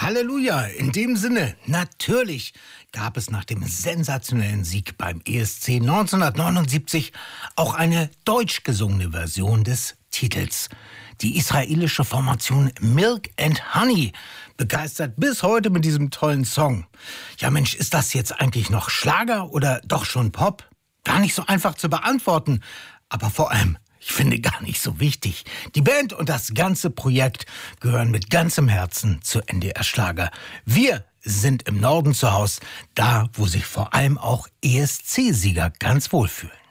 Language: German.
Halleluja! In dem Sinne, natürlich gab es nach dem sensationellen Sieg beim ESC 1979 auch eine deutsch gesungene Version des Titels. Die israelische Formation Milk and Honey begeistert bis heute mit diesem tollen Song. Ja Mensch, ist das jetzt eigentlich noch Schlager oder doch schon Pop? Gar nicht so einfach zu beantworten, aber vor allem, ich finde, gar nicht so wichtig. Die Band und das ganze Projekt gehören mit ganzem Herzen zu NDR Schlager. Wir sind im Norden zu Hause, da wo sich vor allem auch ESC-Sieger ganz wohlfühlen.